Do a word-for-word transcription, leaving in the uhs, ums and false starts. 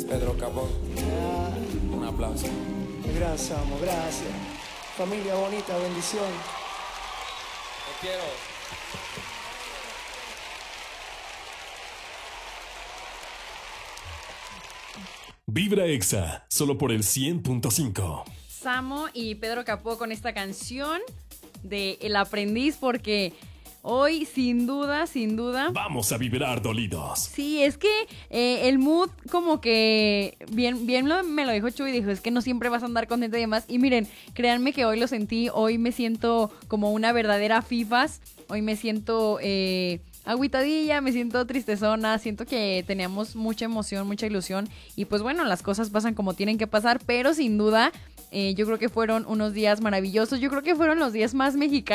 Pedro Capó. Ah, Un aplauso. gracias, amo, gracias. Familia bonita, bendición. Te quiero. Vibra Exa, solo por el cien punto cinco. Samo y Pedro Capó con esta canción de El Aprendiz, porque hoy, sin duda, sin duda... Vamos a vibrar dolidos. Sí, es que eh, el mood como que bien, bien lo- me lo dijo Chuy, dijo, es que no siempre vas a andar contento y demás. Y miren, créanme que hoy lo sentí, hoy me siento como una verdadera fifas, hoy me siento eh, agüitadilla, me siento tristezona, siento que teníamos mucha emoción, mucha ilusión. Y pues bueno, las cosas pasan como tienen que pasar, pero sin duda... eh, yo creo que fueron unos días maravillosos, yo creo que fueron los días más mexicanos